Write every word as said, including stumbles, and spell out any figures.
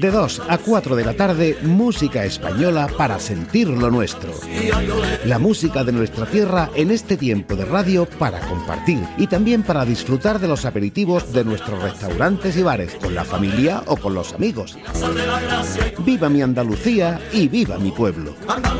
De dos a cuatro de la tarde, música española para sentir lo nuestro. La música de nuestra tierra en este tiempo de radio para compartir y también para disfrutar de los aperitivos de nuestros restaurantes y bares, con la familia o con los amigos. Viva mi Andalucía y viva mi pueblo.